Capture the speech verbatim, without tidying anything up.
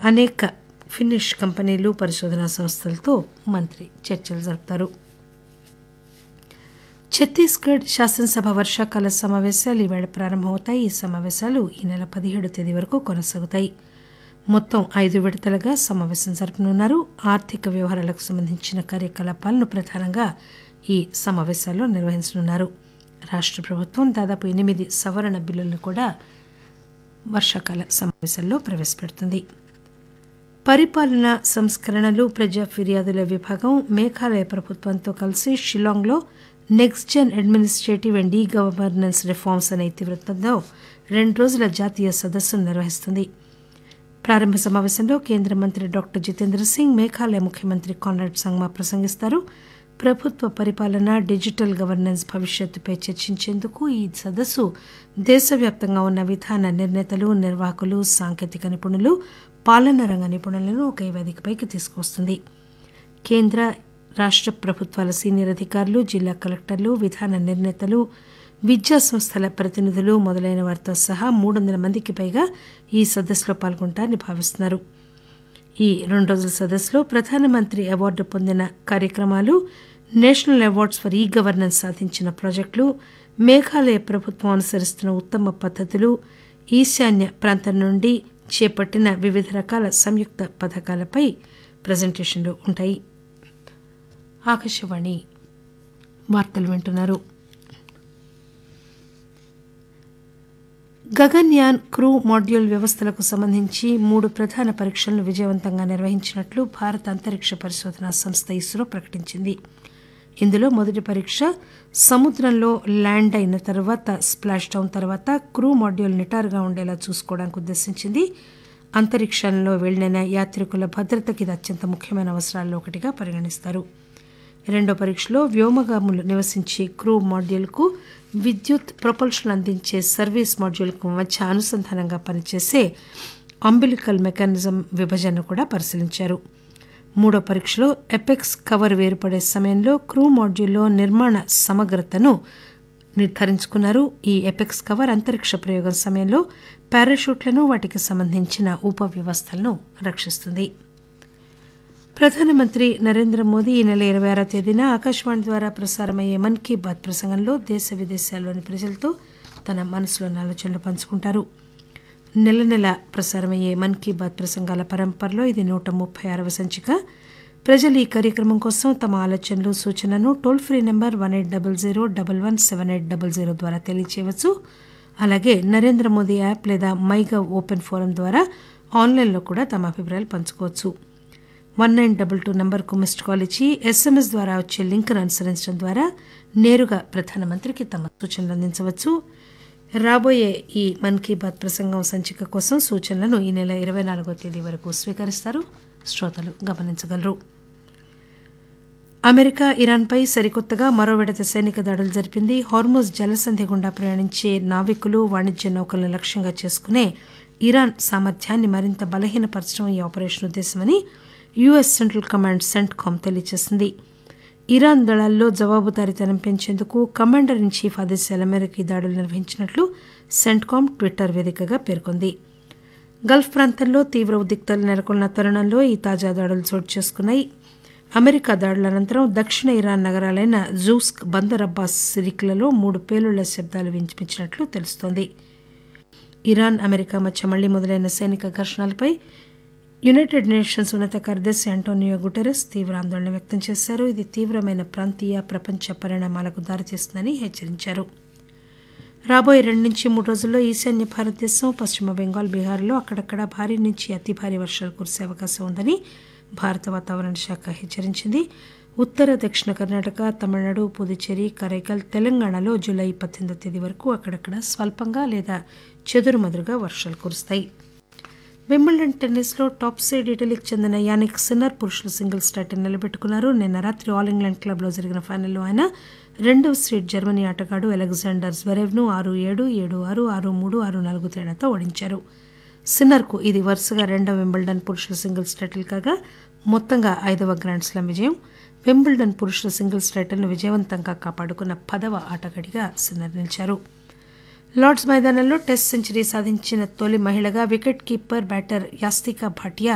అనేక ఫిన్నిష్ కంపెనీలు పరిశోధనా సంస్థలతో మంత్రి చర్చలు జరుపుతారు. ఛత్తీస్గఢ్ శాసనసభ వర్షాకాల సమావేశాలు ఈవేళ ప్రారంభమవుతాయి. ఈ సమావేశాలు ఈ నెల పదిహేడు తేదీ వరకు కొనసాగుతాయి. మొత్తం ఐదు విడతలుగా సమావేశం జరపనున్నారు. ఆర్థిక వ్యవహారాలకు సంబంధించిన కార్యకలాపాలను ప్రధానంగా ఈ సమావేశాల్లో నిర్వహించనున్నారు. రాష్ట ప్రభుత్వం దాదాపు ఎనిమిది సవరణ బిల్లులను కూడా వర్షాకాల సమావేశాల్లో ప్రవేశపెడుతుంది. పరిపాలన సంస్కరణలు, ప్రజా ఫిర్యాదుల విభాగం మేఘాలయ ప్రభుత్వంతో కలిసి షిల్లాంగ్లో next gen administrative and e governance reforms అనే ఇతివృత్తంలో రెండు రోజుల జాతీయ సదస్సును నిర్వహిస్తుంది. ప్రారంభ సమావేశంలో కేంద్ర మంత్రి డాక్టర్ జితేంద్ర సింగ్, మేఘాలయ ముఖ్యమంత్రి కాన్రాడ్ సంగ్మా ప్రసంగిస్తారు. ప్రభుత్వ పరిపాలన, డిజిటల్ గవర్నెన్స్ భవిష్యత్తుపై చర్చించేందుకు ఈ సదస్సు దేశవ్యాప్తంగా ఉన్న విధాన నిర్ణేతలు, నిర్వాహకులు, సాంకేతిక నిపుణులు, పాలనా రంగ నిపుణులను ఒకే వేదికపైకి తీసుకువస్తుంది. కేంద్ర రాష్ట ప్రభుత్వాల సీనియర్ అధికారులు, జిల్లా కలెక్టర్లు, విధాన నిర్ణేతలు, విద్యా సంస్థల ప్రతినిధులు మొదలైన వారితో సహా మూడు వందల మందికి పైగా ఈ సదస్సులో పాల్గొంటారని భావిస్తున్నారు. ఈ రెండు రోజుల సదస్సులో ప్రధానమంత్రి అవార్డు పొందిన కార్యక్రమాలు, national awards for e governance సాధించిన ప్రాజెక్టులు, మేఘాలయ ప్రభుత్వం అనుసరిస్తున్న ఉత్తమ పద్దతులు, ఈశాన్య ప్రాంతం నుండి చేపట్టిన వివిధ రకాల సంయుక్త పథకాలపై ప్రజెంటేషన్లు ఉంటాయి. ఆకాశవాణి వార్తలు వింటున్నారు. గగన్యాన్ క్రూ మాడ్యూల్ వ్యవస్థలకు సంబంధించి మూడు ప్రధాన పరీక్షలను విజయవంతంగా నిర్వహించినట్లు భారత అంతరిక్ష పరిశోధనా సంస్థ ఇస్రో ప్రకటించింది. ఇందులో మొదటి పరీక్ష సముద్రంలో ల్యాండ్ అయిన తర్వాత, స్ప్లాష్ డౌన్ తర్వాత క్రూ మాడ్యూల్ నిటారుగా ఉండేలా చూసుకోవడానికి ఉద్దేశించింది. అంతరిక్షంలో వెళ్లిన యాత్రికుల భద్రతకి ఇది అత్యంత ముఖ్యమైన అవసరాల్లో ఒకటిగా పరిగణిస్తారు. రెండో పరీక్షలో వ్యోమగాములు నివసించే క్రూ మాడ్యూల్కు విద్యుత్ ప్రొపల్షన్ అందించే సర్వీస్ మాడ్యూల్కు మధ్య అనుసంధానంగా పనిచేసే అంబిలికల్ మెకానిజం విభజనను కూడా పరిశీలించారు. మూడో పరీక్షలో ఎపెక్స్ కవర్ వేరుపడే సమయంలో క్రూ మాడ్యూల్లో నిర్మాణ సమగ్రతను నిర్ధారించుకున్నారు. ఈ ఎపెక్స్ కవర్ అంతరిక్ష ప్రయోగం సమయంలో పారాషూట్లను, వాటికి సంబంధించిన ఉప వ్యవస్థలను రక్షిస్తుంది. ప్రధానమంత్రి నరేంద్ర మోదీ ఈ నెల ఇరవై ఆరో తేదీన ఆకాశవాణి ద్వారా ప్రసారమయ్యే మన్ కీ బాత్ ప్రసంగంలో దేశ విదేశాల్లోని ప్రజలతో తన మనసులోని ఆలోచనలు పంచుకుంటారు. నెల నెల ప్రసారమయ్యే మన్ కీ బాత్ ప్రసంగాల పరంపరలో ఇది నూట ముప్పై ఆరవ సంచిక. ప్రజలు ఈ కార్యక్రమం కోసం తమ ఆలోచనలు, సూచనలను toll free number one eight double zero double one seven eight double zero ద్వారా తెలియచేయవచ్చు. అలాగే నరేంద్ర మోదీ యాప్ లేదా మైగవ్ ఓపెన్ ఫోరం ద్వారా ఆన్లైన్లో కూడా తమ అభిప్రాయాలు పంచుకోవచ్చు. వన్ నైన్ డబల్ టూ నంబర్కు మిస్డ్ కాల్ ఇచ్చి ఎస్ఎంఎస్ ద్వారా వచ్చే లింక్ను అనుసరించడం ద్వారా నేరుగా ప్రధానమంత్రికి తమ సూచనలు అందించవచ్చు. రాబోయే ఈ మన్ కీ బాత్ ప్రసంగం సంచిక కోసం సూచనలను ఈ నెల ఇరవై నాలుగో తేదీ వరకు స్వీకరిస్తారు. శ్రోతలు గమనించగలరు. అమెరికా ఇరాన్పై సరికొత్తగా మరో విడత సైనిక దాడులు జరిపింది. హార్మోజ్ జలసంధి గుండా ప్రయాణించే నావికులు, వాణిజ్య నౌకలను లక్ష్యంగా చేసుకునే ఇరాన్ సామర్థ్యాన్ని మరింత బలహీనపరచడం ఈ operation ఉద్దేశమని US central command CENTCOM తెలియజేసింది. ఇరాన్ దళాల్లో జవాబుదారీతనం పెంచేందుకు కమాండర్ ఇన్ చీఫ్ ఆదేశాల మేరకు ఈ దాడులు నిర్వహించినట్లు సెంట్కామ్ ట్విట్టర్ వేదికగా పేర్కొంది. గల్ఫ్ ప్రాంతంలో తీవ్ర ఉద్రిక్తలు నెలకొన్న తరుణంలో ఈ తాజా దాడులు చోటు చేసుకున్నాయి. అమెరికా దాడుల అనంతరం దక్షిణ ఇరాన్ నగరాలైన జూస్క్, బందర్ అబ్బాస్ సిరిక్లలో మూడు పేలుళ్ల శబ్దాలు వినిపించినట్లు తెలుస్తోంది. ఇరాన్, అమెరికా మధ్య మళ్లీ మొదలైన సైనిక ఘర్షణలపై యునైటెడ్ నేషన్స్ ఉన్నత కార్యదర్శి అంటోనియో గుటెరస్ తీవ్ర ఆందోళన వ్యక్తం చేశారు. ఇది తీవ్రమైన ప్రాంతీయ, ప్రపంచ పరిణామాలకు దారితీస్తుందని హెచ్చరించారు. రాబోయే రెండు నుంచి మూడు రోజుల్లో ఈశాన్య భారతదేశం, పశ్చిమ బెంగాల్, బీహార్లో అక్కడక్కడ భారీ నుంచి అతి భారీ వర్షాలు కురిసే అవకాశం ఉందని భారత వాతావరణ శాఖ హెచ్చరించింది. ఉత్తర, దక్షిణ కర్ణాటక, తమిళనాడు, పుదుచ్చేరి, కరైకల్, తెలంగాణలో జూలై పద్దెనిమిదో తేదీ వరకు అక్కడక్కడ స్వల్పంగా లేదా చెదురుమదురుగా వర్షాలు కురుస్తాయి. వింబుల్డన్ టెన్నిస్లో టాప్ సైడ్ ఇటలీకి చెందిన యానిక్ సిన్నర్ పురుషుల సింగిల్స్ టైటిల్ నిలబెట్టుకున్నారు. నిన్న రాత్రి ఆల్ ఇంగ్లాండ్ క్లబ్లో జరిగిన ఫైనల్లో ఆయన రెండవ సీడ్ జర్మనీ ఆటగాడు అలెగ్జాండర్ జ్వెరెవ్ను ఆరు ఏడు, ఏడు ఆరు, ఆరు మూడు, ఆరు నాలుగు తేడాతో ఓడించారు. సిన్నర్కు ఇది వరుసగా రెండవ వింబుల్డన్ పురుషుల సింగిల్స్ టైటిల్ కాగా మొత్తంగా ఐదవ గ్రాండ్ స్లామ్ విజయం. వింబుల్డన్ పురుషుల సింగిల్స్ టైటిల్ను విజయవంతంగా కాపాడుకున్న పదవ ఆటగాడిగా సిన్నర్ నిలిచారు. లార్డ్స్ మైదానంలో టెస్ట్ సెంచరీ సాధించిన తొలి మహిళగా wicket keeper batter Yastika Bhatia